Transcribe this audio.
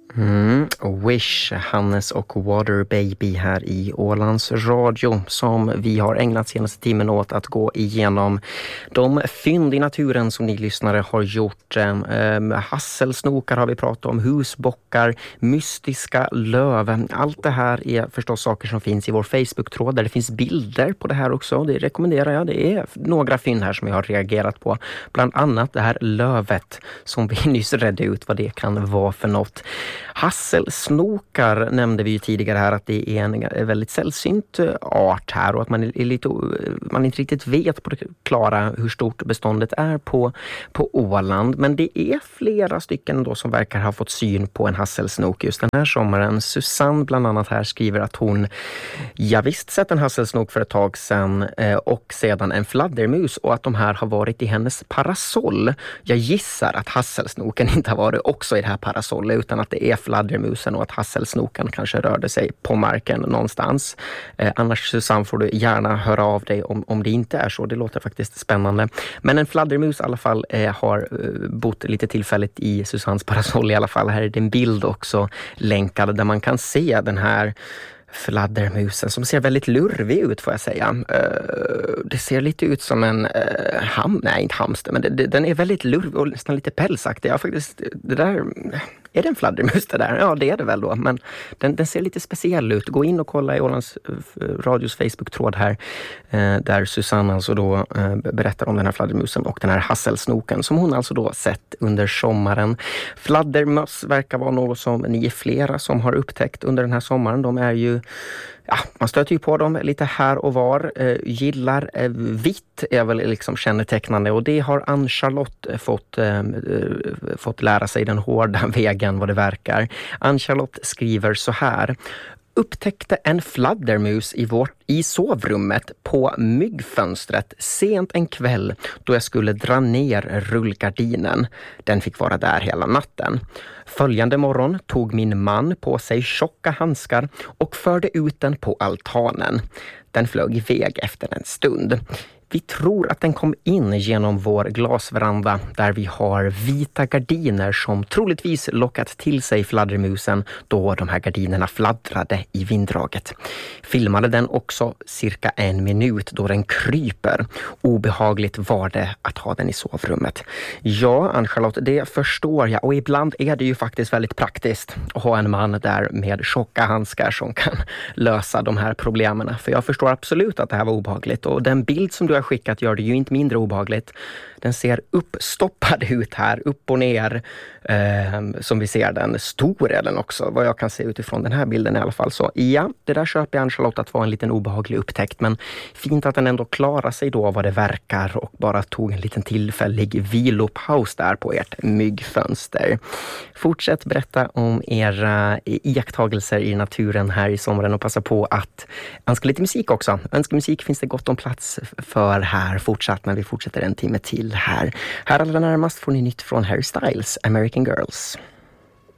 Wish, Hannes och Water Baby här i Ålands Radio, som vi har ägnat senaste timmen åt att gå igenom de fynd i naturen som ni lyssnare har gjort. Hasselsnokar har vi pratat om, husbockar, mystiska löv. Allt det här är förstås saker som finns i vår Facebook-tråd där det finns bilder på det här också. Det rekommenderar jag. Det är några fynd här som jag har reagerat på. Bland annat det här lövet som vi nyss redde ut vad det kan vara för något. Hasselsnokar nämnde vi ju tidigare här att det är en väldigt sällsynt art här och att man inte riktigt vet på det klara hur stort beståndet är på Åland. Men det är flera stycken då som verkar ha fått syn på en hasselsnok just den här sommaren. Susanne bland annat här skriver att hon visst sett en hasselsnok för ett tag sedan och sedan en fladdermus och att de här har varit i hennes parasoll. Jag gissar att hasselsnoken inte har varit också i det här parasollet utan att det är fladdermusen och att hasselsnoken kanske rörde sig på marken någonstans. Annars Susanne får du gärna höra av dig om det inte är så. Det låter faktiskt spännande. Men en fladdermus i alla fall har bott lite tillfälligt i Susannes parasoll i alla fall. Här är det en bild också länkad där man kan se den här fladdermusen som ser väldigt lurvig ut får jag säga. Det ser lite ut som en nej inte hamster men den är väldigt lurvig och nästan lite pälsaktig. Jag faktiskt det där är det en fladdermus det där? Ja, det är det väl då. Men den ser lite speciell ut. Gå in och kolla i Ålands Radios Facebook-tråd här. Där Susanne alltså då berättar om den här fladdermusen och den här hasselsnoken som hon alltså då sett under sommaren. Fladdermöss verkar vara något som ni är flera som har upptäckt under den här sommaren. De är ju man stöter ju på dem lite här och var. Gillar vitt är väl liksom kännetecknande och det har Ann-Charlotte fått lära sig den hårda vägen vad det verkar. Ann-Charlotte skriver så här: upptäckte en fladdermus i sovrummet på myggfönstret sent en kväll då jag skulle dra ner rullgardinen. Den fick vara där hela natten. Följande morgon tog min man på sig tjocka handskar och förde ut den på altanen. Den flög iväg efter en stund. Vi tror att den kom in genom vår glasveranda där vi har vita gardiner som troligtvis lockat till sig fladdermusen då de här gardinerna fladdrade i vinddraget. Filmade den också cirka 1 minut då den kryper. Obehagligt var det att ha den i sovrummet. Ja, Ann-Charlotte, det förstår jag och ibland är det ju faktiskt väldigt praktiskt att ha en man där med tjocka handskar som kan lösa de här problemen. För jag förstår absolut att det här var obehagligt och den bild som du har skickat gör det ju inte mindre obehagligt. Den ser uppstoppad ut här, upp och ner som vi ser den. Stor är den också, vad jag kan se utifrån den här bilden i alla fall. Så ja, det där köper jag Ann-Charlotte att vara en liten obehaglig upptäckt, men fint att den ändå klarar sig då vad det verkar och bara tog en liten tillfällig vilopaus där på ert myggfönster. Fortsätt berätta om era iakttagelser i naturen här i sommaren och passa på att önska lite musik också. Önskemusik finns det gott om plats för här fortsatt när vi fortsätter en timme till här. Här allra närmast får ni nytt från Harry Styles, American Girls.